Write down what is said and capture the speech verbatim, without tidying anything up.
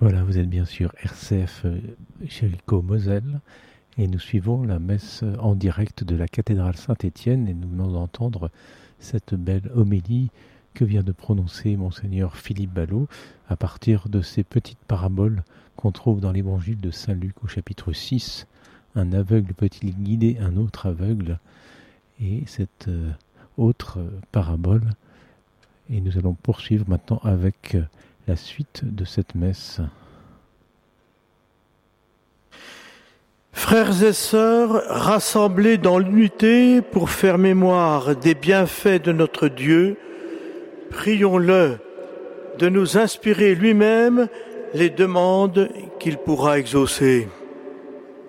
Voilà, vous êtes bien sûr R C F euh, Jéricho Moselle et nous suivons la messe en direct de la cathédrale Saint-Étienne et nous venons d'entendre cette belle homélie que vient de prononcer Monseigneur Philippe Ballot à partir de ces petites paraboles qu'on trouve dans l'évangile de Saint Luc au chapitre six. Un aveugle peut-il guider un autre aveugle? Et cette euh, autre euh, parabole. Et nous allons poursuivre maintenant avec euh, la suite de cette messe. Frères et sœurs, rassemblés dans l'unité pour faire mémoire des bienfaits de notre Dieu, prions-le de nous inspirer lui-même les demandes qu'il pourra exaucer.